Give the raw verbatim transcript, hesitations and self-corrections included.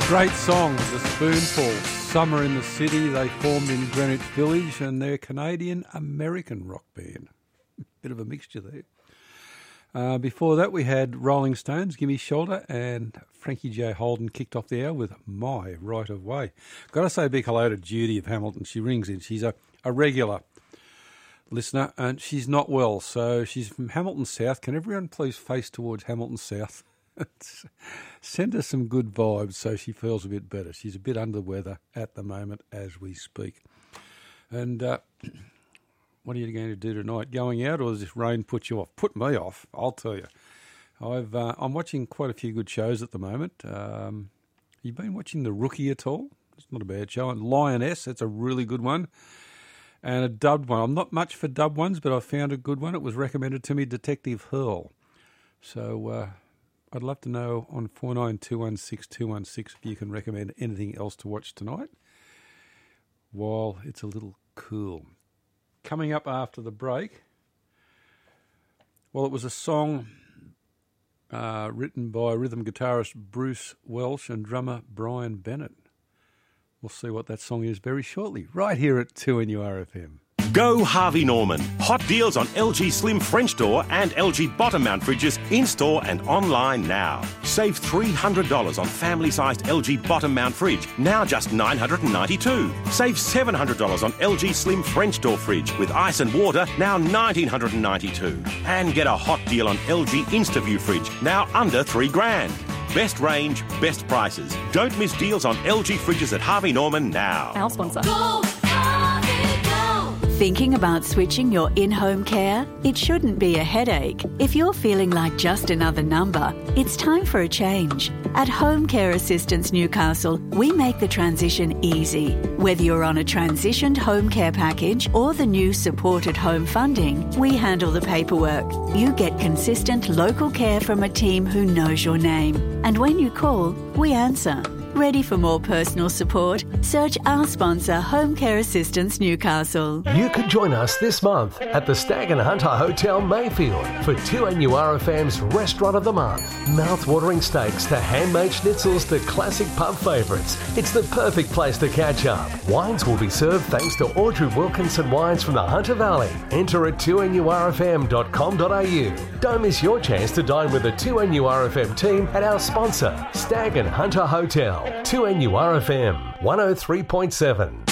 Great song, The Spoonful. Summer in the City. They formed in Greenwich Village and they're a Canadian-American rock band. Bit of a mixture there. Uh, before that we had Rolling Stones, Gimme Shelter, and Frankie J. Holden kicked off the hour with My Right of Way. Got to say a big hello to Judy of Hamilton. She rings in. She's a, a regular listener and she's not well. So she's from Hamilton South. Can everyone please face towards Hamilton South? Send her some good vibes so she feels a bit better. She's a bit under the weather at the moment as we speak. And uh, what are you going to do tonight? Going out, or does this rain put you off? Put me off, I'll tell you. I've, uh, I'm watching quite a few good shows at the moment. Um, you've been watching The Rookie at all? It's not a bad show. And Lioness, that's a really good one. And a dubbed one. I'm not much for dubbed ones, but I found a good one. It was recommended to me, Detective Hurl. So... Uh, I'd love to know on four nine two one six two one six if you can recommend anything else to watch tonight while it's a little cool. Coming up after the break, well, it was a song uh, written by rhythm guitarist Bruce Welch and drummer Brian Bennett. We'll see what that song is very shortly, right here at two N U R F M. Go Harvey Norman. Hot deals on L G Slim French door and L G bottom mount fridges in-store and online now. Save three hundred dollars on family-sized L G bottom mount fridge, now just nine hundred ninety-two dollars. Save seven hundred dollars on L G Slim French door fridge with ice and water, now one thousand nine hundred ninety-two dollars. And get a hot deal on L G InstaView fridge, now under three grand. Best range, best prices. Don't miss deals on L G fridges at Harvey Norman now. Our sponsor. Go, Harvey, go. Thinking about switching your in-home care? It shouldn't be a headache. If you're feeling like just another number, it's time for a change. At Home Care Assistance Newcastle, we make the transition easy. Whether you're on a transitioned home care package or the new supported home funding, we handle the paperwork. You get consistent local care from a team who knows your name. And when you call, we answer. Ready for more personal support? Search our sponsor, Home Care Assistance Newcastle. You could join us this month at the Stag and Hunter Hotel Mayfield for two N U R F M's Restaurant of the Month. Mouth-watering steaks to handmade schnitzels to classic pub favourites. It's the perfect place to catch up. Wines will be served thanks to Audrey Wilkinson Wines from the Hunter Valley. Enter at two N U R F M dot com dot A U. Don't miss your chance to dine with the two N U R F M team at our sponsor, Stag and Hunter Hotel. two N U R F M one oh three point seven.